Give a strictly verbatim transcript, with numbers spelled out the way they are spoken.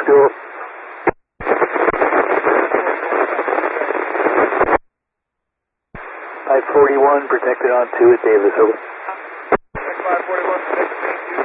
fuel. five forty-one, protected on two at Davis, over. five forty-one, protected on two.